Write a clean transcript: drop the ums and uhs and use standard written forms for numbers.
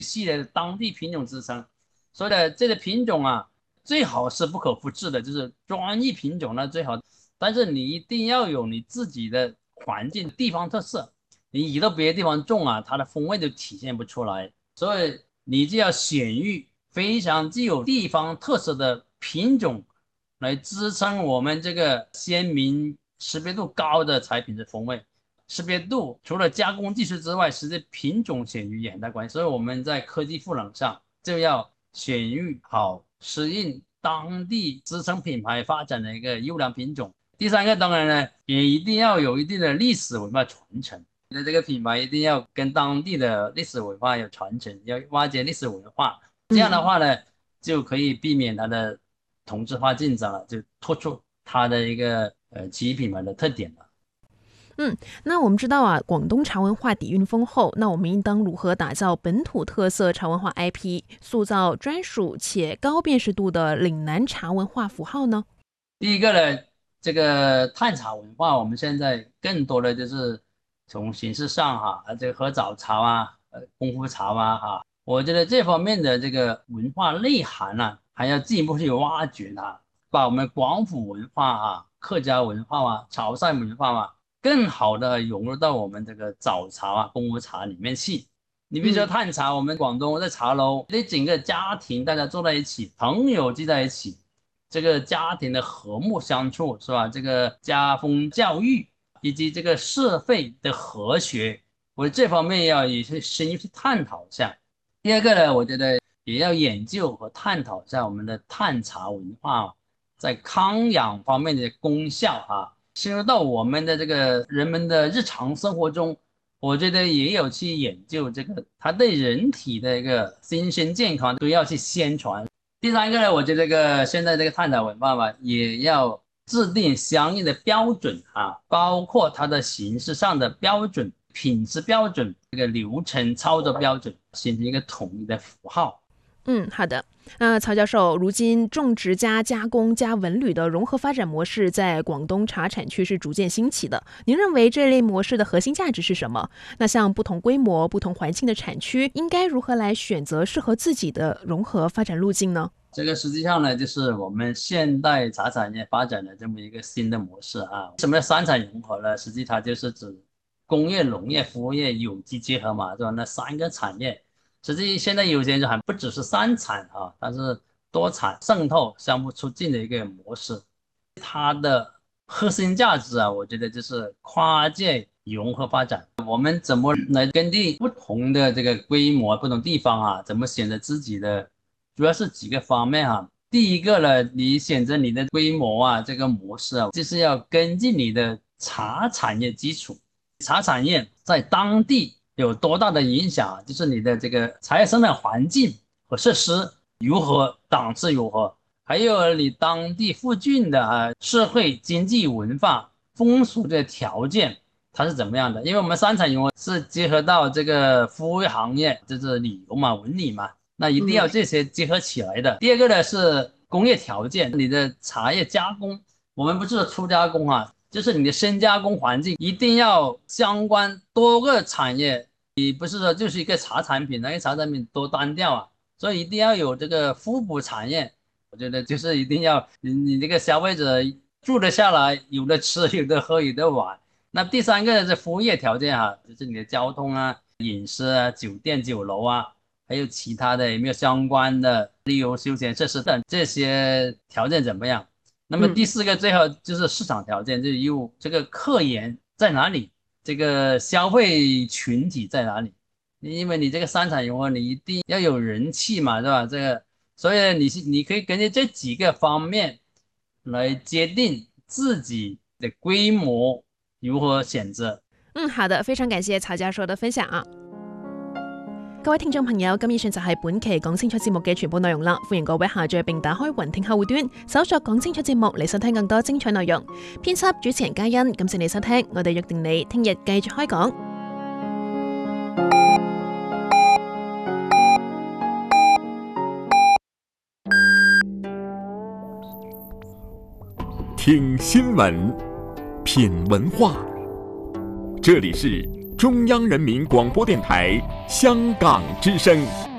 系列的当地品种支撑。所以呢，这个品种啊，最好是不可复制的，就是专一品种呢最好。但是你一定要有你自己的环境、地方特色，你移到别的地方种啊，它的风味就体现不出来。所以你就要选育非常具有地方特色的品种，来支撑我们这个鲜明、识别度高的产品的风味。识别度除了加工技术之外，实际品种选育也很大关系。所以我们在科技赋能上就要选育好适应当地支撑品牌发展的一个优良品种。第三个当然呢，也一定要有一定的历史文化传承。你的这个品牌一定要跟当地的历史文化有传承，要挖掘历史文化。这样的话呢，就可以避免它的同质化竞争了，就突出它的一个企业品牌的特点了。 那我们知道啊，广东茶文化底蕴丰厚，那我们应当如何打造本土特色茶文化 IP， 塑造专属且高辨识度的岭南茶文化符号呢？ 第一个呢，这个探茶文化，我们现在更多的就是从形式上这个喝早茶啊，功夫茶我觉得这方面的这个文化内涵还要进一步去挖掘它，把我们广府文化客家文化潮汕文化更好的融入到我们这个早茶功夫茶里面去。你比如说探茶，我们广东在茶楼，你整个家庭大家坐在一起，朋友聚在一起，这个家庭的和睦相处是吧？这个家风教育以及这个社会的和谐，我这方面要也是深入去探讨一下。第二个呢，我觉得也要研究和探讨一下我们的探茶文化在康养方面的功效深入到我们的这个人们的日常生活中，我觉得也有去研究这个它对人体的一个身心健康都要去宣传。第三个呢，我觉得这个现在这个探讨文化也要制定相应的标准包括它的形式上的标准、品质标准、这个流程操作标准，形成一个统一的符号。 好的。曹教授，如今种植加加工加文旅的融合发展模式在广东茶产区是逐渐兴起的。您认为这类模式的核心价值是什么？那像不同规模、不同环境的产区，应该如何来选择适合自己的融合发展路径呢？ 这个实际上呢，就是我们现代茶产业发展的这么一个新的模式什么叫三产融合呢？实际它就是指工业、农业、服务业有机结合嘛，是吧？那三个产业。实际现在有些人还不只是三产它是多产渗透、相互促进的一个模式。它的核心价值我觉得就是跨界融合发展。我们怎么来根据不同的这个规模、不同地方怎么选择自己的，主要是几个方面第一个呢，你选择你的规模这个模式就是要根据你的茶产业基础，茶产业在当地有多大的影响，就是你的这个茶叶生产环境和设施如何，档次如何，还有你当地附近的社会经济文化风俗的条件它是怎么样的。因为我们三产融合是结合到这个服务行业，就是旅游文旅那一定要这些结合起来的。第二个呢是工业条件，你的茶叶加工，我们不是初加工就是你的深加工环境一定要相关多个产业，你不是说就是一个茶产品，那个茶产品多单调所以一定要有这个互补产业。我觉得就是一定要你这个消费者住得下来，有的吃，有的喝，有的玩。那第三个是服务业条件就是你的交通饮食酒店酒楼还有其他的有没有相关的旅游休闲设施等这些条件怎么样。那么第四个最后就是市场条件，就是有这个客源在哪里，这个消费群体在哪里。因为你这个三产融合，你一定要有人气嘛，是吧？这个，所以你可以根据这几个方面来决定自己的规模如何选择。 好的，非常感謝曹教授嘅分享各位聽眾朋友，咁以上就係本期講清楚節目嘅全部內容啦。歡迎各位下載並打開雲聽客戶端，搜索講清楚節目嚟收聽更多精彩內容。編輯主持人嘉欣，感謝你收聽，我哋約定你聽日繼續開講。 听新闻，品文化，这里是中央人民广播电台香港之声。